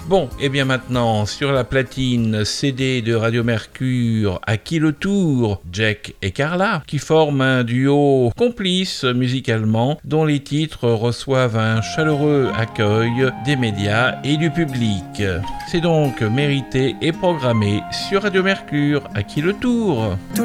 Bon, et bien maintenant, sur la platine CD de Radio Mercure, à qui le tour, Jack et Carla, qui forment un duo complice musicalement, dont les titres reçoivent un chaleureux accueil des médias et du public. C'est donc mérité et programmé sur Radio Mercure, à qui le tour.